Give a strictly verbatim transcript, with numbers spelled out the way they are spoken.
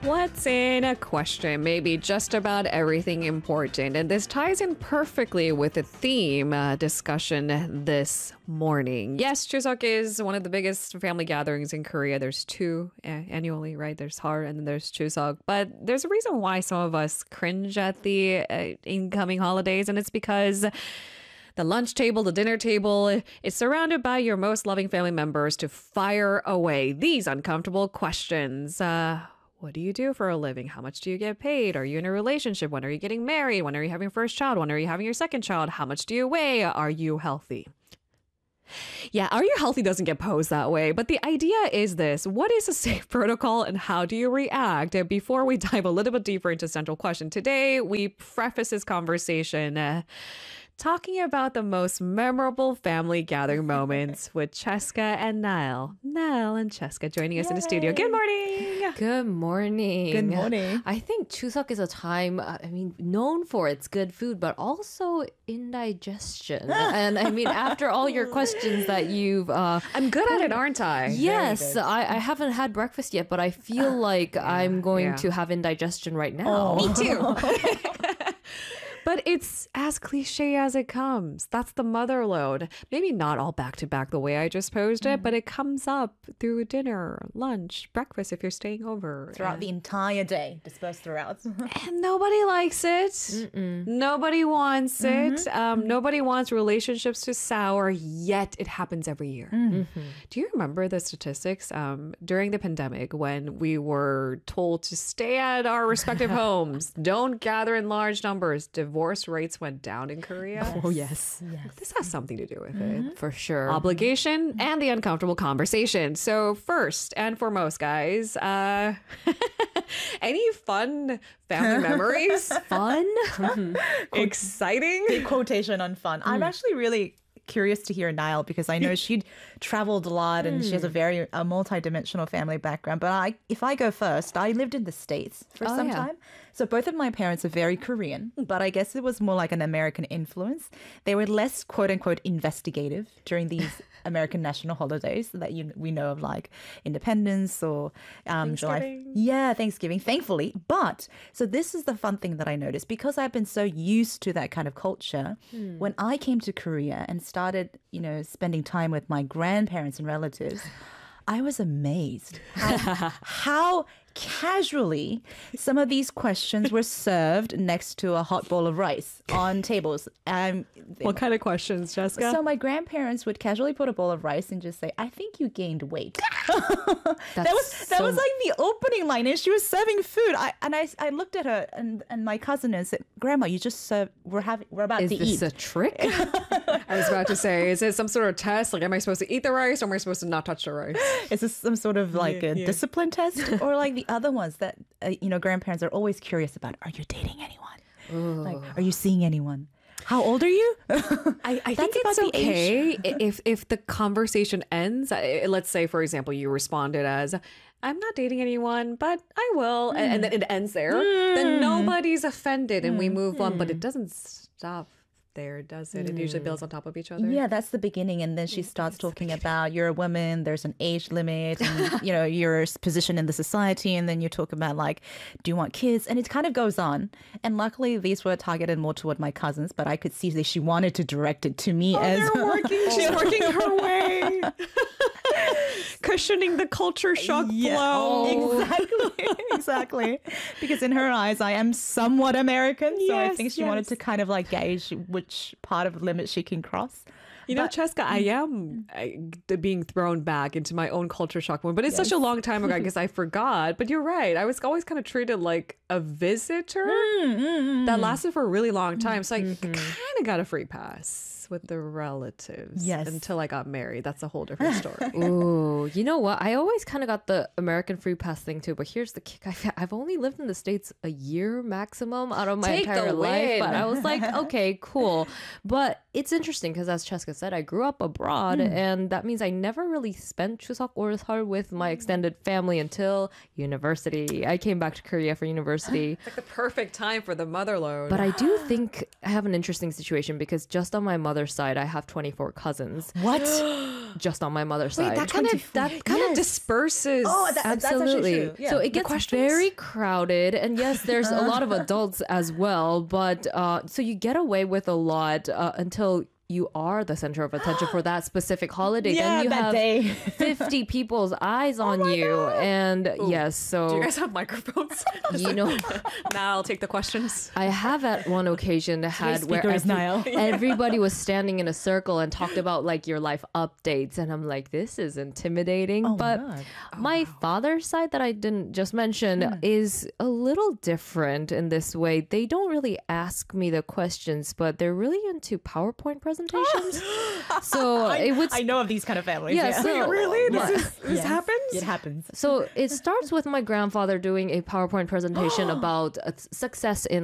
What's in a question? Maybe just about everything important. And this ties in perfectly with the theme uh, discussion this morning. Yes, Chuseok is one of the biggest family gatherings in Korea. There's two uh, annually, right? There's Seollal and then there's Chuseok. But there's a reason why some of us cringe at the uh, incoming holidays, and it's because the lunch table, the dinner table is surrounded by your most loving family members to fire away these uncomfortable questions. Uh, what do you do for a living? How much do you get paid? Are you in a relationship? When are you getting married? When are you having your first child? When are you having your second child? How much do you weigh? Are you healthy? Yeah, are you healthy doesn't get posed that way, but the idea is this. What is a safe protocol and how do you react? And before we dive a little bit deeper into central question today, we preface this conversation uh, talking about the most memorable family gathering moments with Cheska and Niall. Niall and Cheska joining us in the studio. Good morning. Good morning. Good morning. I think Chuseok is a time, uh, I mean, known for its good food, but also indigestion. And I mean, after all your questions that you've... Uh, I'm good at it, aren't I? yes, I, I haven't had breakfast yet, but I feel like I'm going yeah. to have indigestion right now. Me too. But it's as cliche as it comes. That's the mother load. Maybe not all back to back the way I just posed it, but it comes up through dinner, lunch, breakfast if you're staying over. Throughout the entire day, dispersed throughout. And nobody likes it. Mm-mm. Nobody wants Mm-hmm. it. Um, mm-hmm. Nobody wants relationships to sour, yet it happens every year. Mm-hmm. Do you remember the statistics um, during the pandemic when we were told to stay at our respective homes, don't gather in large numbers, divorce rates went down in Korea? Yes. Oh, yes. Yes. This has something to do with Mm-hmm. it. For sure. Obligation and the uncomfortable conversation. So first and foremost, guys, uh, any fun family memories? Fun? Exciting? Big quotation on fun. I'm actually really curious to hear Niall because I know she'd traveled a lot and she has a very a multi-dimensional family background. But I, if I go first, I lived in the States for Oh, some yeah. time. So both of my parents are very Korean, but I guess it was more like an American influence. They were less quote unquote investigative during these American national holidays that you we know of, like Independence or um, July. Thanksgiving. Yeah, Thanksgiving, thankfully. But so this is the fun thing that I noticed because I've been so used to that kind of culture. When I came to Korea and started, you know, spending time with my grandparents and relatives, I was amazed how, how casually some of these questions were served next to a hot bowl of rice on tables. Um, What kind of questions, Jessica? so my grandparents would casually put a bowl of rice and just say, "I think you gained weight." that was that so- was like the opening line, and she was serving food. I and I, I looked at her and, and my cousin and said, "Grandma, you just served. We're having. We're about Is to this eat." a trick? I was about to say, is it some sort of test? Like, am I supposed to eat the rice or am I supposed to not touch the rice? Is this some sort of like Yeah, a yeah. discipline test, or like the other ones that uh, you know grandparents are always curious about? Are you dating anyone? Like, are you seeing anyone? How old are you? I, I think That's about it's the okay i- if if the conversation ends. uh, Let's say, for example, you responded as, "I'm not dating anyone, but I will," and, and then it ends there. Then nobody's offended and we move on. But it doesn't stop there, does it? It usually builds on top of each other. Yeah, that's the beginning, and then she starts talking about you're a woman. There's an age limit, and you know your s- position in the society, and then you talk about like, do you want kids? And it kind of goes on. And luckily, these were targeted more toward my cousins, but I could see that she wanted to direct it to me as They're working. She's working her way, cushioning the culture shock blow. exactly, exactly. Because in her eyes, I am somewhat American, so I Yes, think she wanted yes. to kind of like gauge which part of the limit she can cross. You know, Cheska, I am uh, being thrown back into my own culture shock moment, but it's such a long time ago, I guess I forgot. But you're right. I was always kind of treated like a visitor that lasted for a really long time. So I kind of got a free pass with the relatives Yes. until I got married. That's a whole different story. Ooh, you know what? I always kind of got the American free pass thing too, but here's the kick. I've, I've only lived in the States a year maximum out of my Take the entire life, win. but I was like, okay, cool. But it's interesting because as Cheska said, I grew up abroad, and that means I never really spent Chuseok or Seollal with my extended family until university. I came back to Korea for university. It's like the perfect time for the mother load. But I do think I have an interesting situation because just on my mother mother's side, I have twenty-four cousins What? just on my mother's Wait, side. that kind of that kind of Yes. disperses. Oh, that, that's actually Absolutely. true. Yeah. So it gets questions? very crowded, and yes, there's a lot of adults as well. But uh, so you get away with a lot uh, until you are the center of attention for that specific holiday. Yeah, then you that have day. fifty people's eyes on you, and yes, so Do you guys have microphones? you know. Now I'll take the questions. I have at one occasion had where speaker is every- Niall. everybody was standing in a circle and talked about like your life updates, and I'm like, this is intimidating. Oh my but God. my father's side that I didn't just mention is a little different in this way. They don't really ask me the questions, but they're really into PowerPoint presentations. So it would I know of these kind of families. Yeah, Yeah. so- Really? This, Yeah. is, this Yes. happens? It happens. So it starts with my grandfather doing a PowerPoint presentation about uh, success in